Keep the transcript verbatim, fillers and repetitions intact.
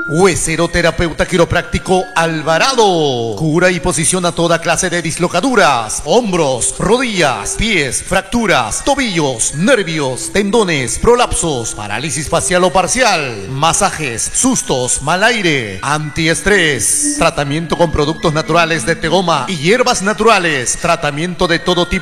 Hueseroterapeuta quiropráctico Alvarado. Cura y posiciona toda clase de dislocaduras, hombros, rodillas, pies, fracturas, tobillos, nervios, tendones, prolapsos, parálisis facial o parcial, masajes, sustos, mal aire, antiestrés, tratamiento con productos naturales de tegoma y hierbas naturales, tratamiento de todo tipo